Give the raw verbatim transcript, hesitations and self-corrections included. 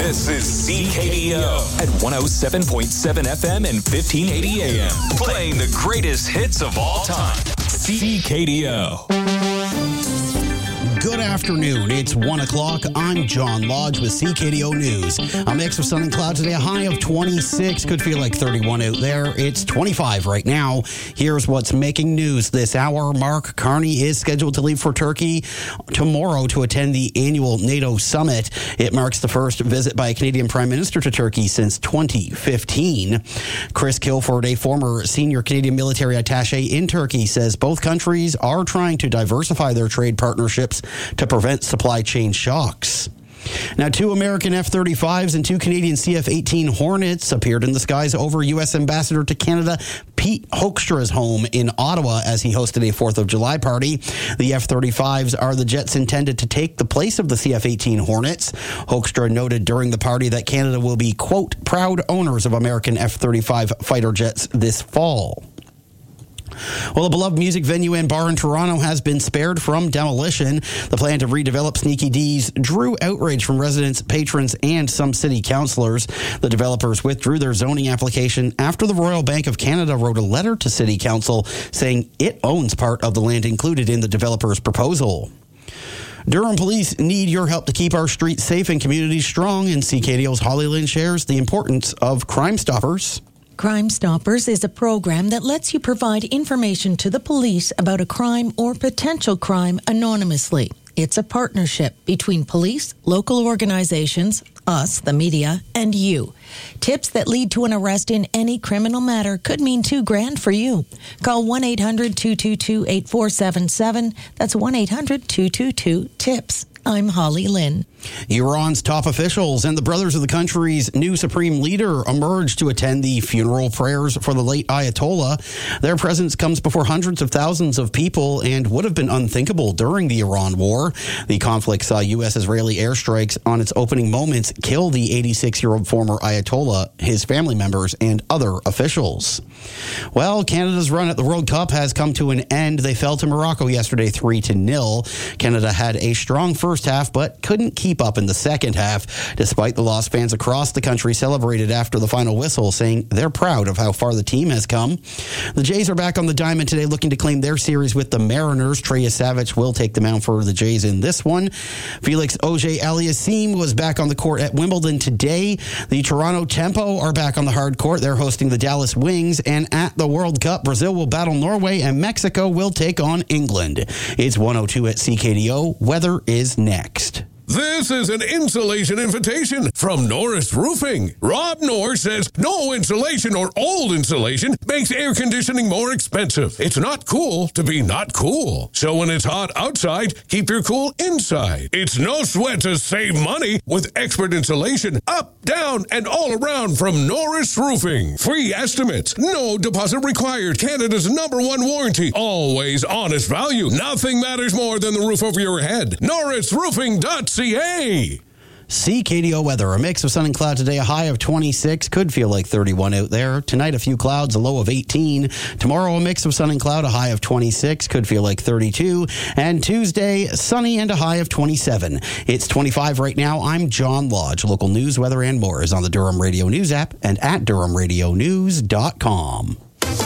This is C K D O at one oh seven point seven F M and fifteen eighty A M. Playing the greatest hits of all time. C K D O. Good afternoon. It's one o'clock. I'm John Lodge with C K D O News. A mix of sun and clouds today. A high of twenty-six. Could feel like thirty-one out there. It's twenty-five right now. Here's what's making news this hour. Mark Carney is scheduled to leave for Turkey tomorrow to attend the annual NATO summit. It marks the first visit by a Canadian Prime Minister to Turkey since twenty fifteen. Chris Kilford, a former senior Canadian military attaché in Turkey, says both countries are trying to diversify their trade partnerships to prevent supply chain shocks. Now, two American F thirty-fives and two Canadian C F eighteen Hornets appeared in the skies over U S Ambassador to Canada Pete Hoekstra's home in Ottawa as he hosted a fourth of July party. The F thirty-fives are the jets intended to take the place of the C F eighteen Hornets. Hoekstra noted during the party that Canada will be, quote, proud owners of American F thirty-five fighter jets this fall. Well, a beloved music venue and bar in Toronto has been spared from demolition. The plan to redevelop Sneaky D's drew outrage from residents, patrons, and some city councillors. The developers withdrew their zoning application after the Royal Bank of Canada wrote a letter to City Council saying it owns part of the land included in the developer's proposal. Durham Police need your help to keep our streets safe and communities strong, and C K D O's Holly Lynn shares the importance of Crime Stoppers. Crime Stoppers is a program that lets you provide information to the police about a crime or potential crime anonymously. It's a partnership between police, local organizations, us, the media, and you. Tips that lead to an arrest in any criminal matter could mean two grand for you. Call one eight hundred two two two eight four seven seven. That's one eight hundred two two two TIPS. I'm Holly Lynn. Iran's top officials and the brothers of the country's new supreme leader emerged to attend the funeral prayers for the late Ayatollah. Their presence comes before hundreds of thousands of people and would have been unthinkable during the Iran war. The conflict saw U S-Israeli airstrikes on its opening moments kill the eighty-six-year-old former Ayatollah, his family members, and other officials. Well, Canada's run at the World Cup has come to an end. They fell to Morocco yesterday three to nil. Canada had a strong first half, but couldn't keep up in the second half. Despite the loss, fans across the country celebrated after the final whistle, saying they're proud of how far the team has come. The Jays are back on the diamond today, looking to claim their series with the Mariners. Treyasavich will take the mound for the Jays in this one. Felix Auger-Aliassime was back on the court at Wimbledon today. The Toronto Tempo are back on the hard court. They're hosting the Dallas Wings. And at the World Cup, Brazil will battle Norway and Mexico will take on England. It's one oh two at C K D O. Weather is next. This is an insulation invitation from Norris Roofing. Rob Norris says no insulation or old insulation makes air conditioning more expensive. It's not cool to be not cool. So when it's hot outside, keep your cool inside. It's no sweat to save money with expert insulation up, down, and all around from Norris Roofing. Free estimates, no deposit required. Canada's number one warranty. Always honest value. Nothing matters more than the roof over your head. Norris Roofing dot C A. C K D O weather, a mix of sun and cloud today, a high of twenty-six, could feel like thirty-one out there. Tonight, a few clouds, a low of eighteen. Tomorrow, a mix of sun and cloud, a high of twenty-six, could feel like thirty-two. And Tuesday, sunny and a high of twenty-seven. It's twenty-five right now. I'm John Lodge. Local news, weather, and more is on the Durham Radio News app and at durham radio news dot com.